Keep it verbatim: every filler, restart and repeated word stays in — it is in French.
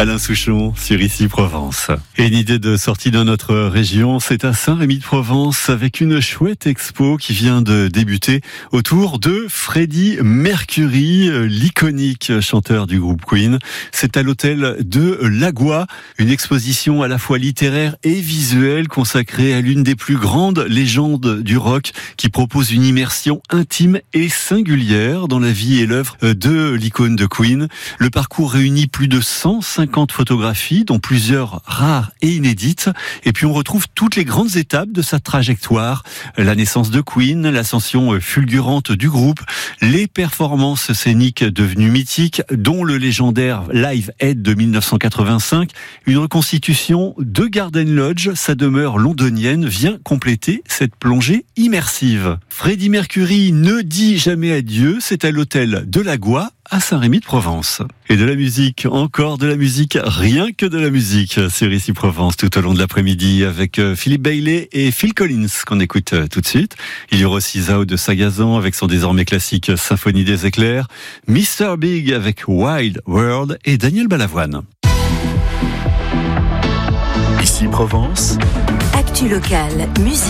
Alain Souchon sur Ici Provence. Et une idée de sortie dans notre région, c'est à Saint-Rémy-de-Provence avec une chouette expo qui vient de débuter autour de Freddie Mercury, l'iconique chanteur du groupe Queen. C'est à l'hôtel de Lagois, une exposition à la fois littéraire et visuelle consacrée à l'une des plus grandes légendes du rock qui propose une immersion intime et singulière dans la vie et l'œuvre de l'icône de Queen. Le parcours réunit plus de cent cinquante photographies, dont plusieurs rares et inédites. Et puis on retrouve toutes les grandes étapes de sa trajectoire. La naissance de Queen, l'ascension fulgurante du groupe, les performances scéniques devenues mythiques, dont le légendaire Live Aid de mille neuf cent quatre-vingt-cinq. Une reconstitution de Garden Lodge, sa demeure londonienne, vient compléter cette plongée immersive. Freddie Mercury ne dit jamais adieu, c'est à l'hôtel de Lagois, à Saint-Rémy-de-Provence. Et de la musique, encore de la musique, rien que de la musique sur Ici Provence tout au long de l'après-midi avec Philippe Bailey et Phil Collins qu'on écoute tout de suite. Il y aura aussi Zao de Sagazan avec son désormais classique Symphonie des éclairs, mister Big avec Wild World et Daniel Balavoine. Ici Provence. Actu locale, musique.